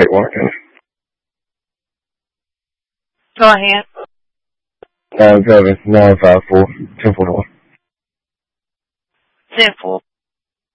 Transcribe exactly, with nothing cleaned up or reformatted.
Hey, Watkins. Go ahead. nine seven nine five four ten forty one. ten four.